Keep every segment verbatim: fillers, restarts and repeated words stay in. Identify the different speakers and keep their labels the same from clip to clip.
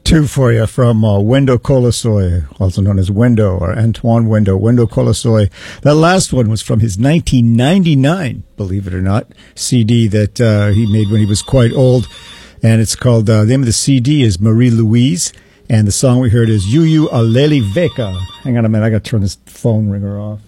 Speaker 1: Two for you from uh, Wendo Colasoy, also known as Wendo, or Antoine Wendo, Wendo Colasoy. That last one was from his nineteen ninety-nine, believe it or not, C D that uh, he made when he was quite old. And it's called, uh, the name of the C D is Marie Louise. And the song we heard is Yuyu Aleli Veka. Hang on a minute, I got to turn this phone ringer off.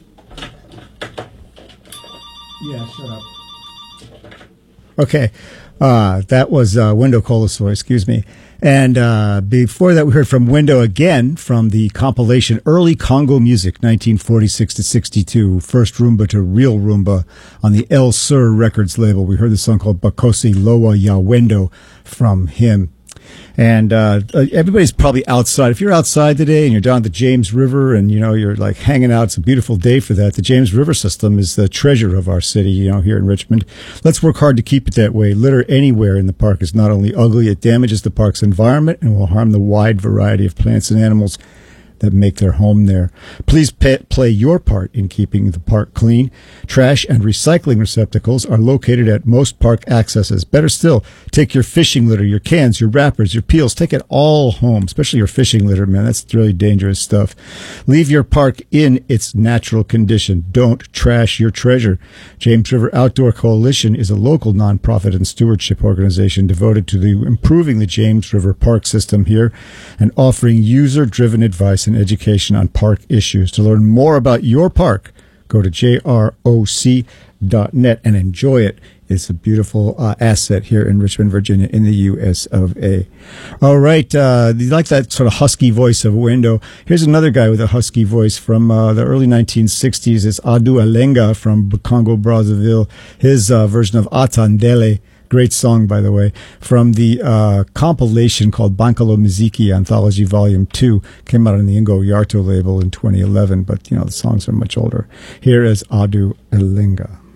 Speaker 1: Yeah, shut up. Okay, uh, that was uh, Wendo Colasoy, excuse me. And uh, before that, we heard from Wendo again from the compilation Early Congo Music, nineteen forty-six to sixty-two, first rumba to real rumba on the El Sur Records label. We heard the song called Bakosi Loa Ya Wendo from him. And uh, everybody's probably outside. If you're outside today and you're down the James River and, you know, you're like hanging out, it's a beautiful day for that. The James River system is the treasure of our city, you know, here in Richmond. Let's work hard to keep it that way. Litter anywhere in the park is not only ugly, it damages the park's environment and will harm the wide variety of plants and animals that make their home there. Please pay, play your part in keeping the park clean. Trash and recycling receptacles are located at most park accesses. Better still, take your fishing litter, your cans, your wrappers, your peels. Take it all home, especially your fishing litter, man. That's really dangerous stuff. Leave your park in its natural condition. Don't trash your treasure. James River Outdoor Coalition is a local nonprofit and stewardship organization devoted to the improving the James River Park system here and offering user-driven advice and education on park issues. To learn more about your park, go to J R O C dot net and enjoy it. It's a beautiful uh, asset here in Richmond, Virginia, in the U S of A. All right, uh, you like that sort of husky voice of Wendo? Here's another guy with a husky voice from uh, the early nineteen sixties. It's Adu Alenga from Congo Brazzaville. His uh, version of Atandele. Great song, by the way, from the uh, compilation called Bankalo Muziki Anthology Volume two. Came out on the Ingo Yarto label in twenty eleven, but, you know, the songs are much older. Here is Adu Elenga.